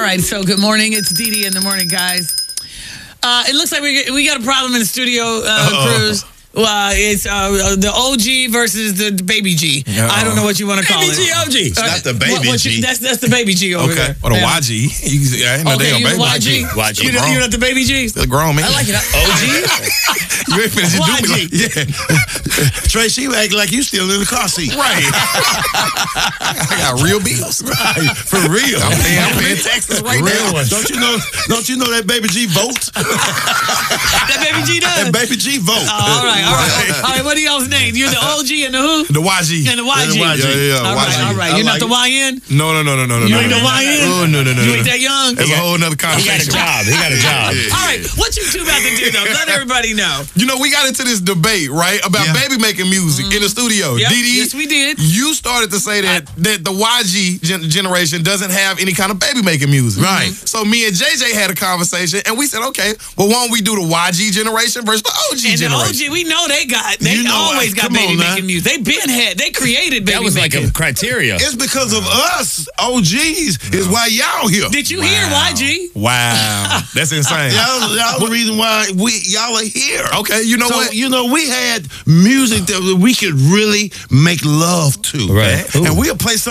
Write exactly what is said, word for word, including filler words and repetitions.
right, so good morning. It's Dee Dee in the morning, guys. Uh, it looks like we we got a problem in the studio, uh, Cruz. Well, it's uh, the O G versus the baby G. Uh-oh. I don't know what you want to call baby it. G, O G. It's not the baby what, what G. You, that's that's the baby G over okay. there. Or the yeah. Y G. You, I ain't no okay, damn you baby. Y G. Y G. You're, you're not the baby G. Still grown, man. I like it. O G. You ain't finished. You do me like, yeah. Trey, she act like you still in the car seat. Right. I got real bills. Right. For real. I'm paying, I'm paying taxes right real now. One. Don't you know? Don't you know that baby G votes? That baby G does. That baby G vote. Oh, all right, all right, all right. What are y'all's names? You're the O G and the who? The Y G. And the Y G. Yeah, yeah, yeah. All Y G. right, all right. You're like not the Y N? No, no, no, no, no, no. You no, ain't no. the Y N? Oh, no, no, no. You no. ain't that young? That's a whole nother He got a conversation. job. He got a job. All right, what you two about to do, though? Let everybody know. You know, we got into this debate, right, about Yeah. baby making music in the studio. Yep. Dee Dee, Yes, we did. You started to say that that the Y G gen- generation doesn't have any kind of baby making music. Right. So me and J J had a conversation, and we said, okay, well, why don't we do the Y G generation versus the O G And the generation? O G, we know they got, they You know, always I- got come baby on, man. making music. They been had, they created baby That was like making. a criteria. It's because of us, O Gs, is why y'all here. Did you hear Y G? Wow, that's insane. Y'all, y'all the reason why we y'all are here. Okay, you know so, what? You know, we had music that we could really make love to. Right. And we'll play some.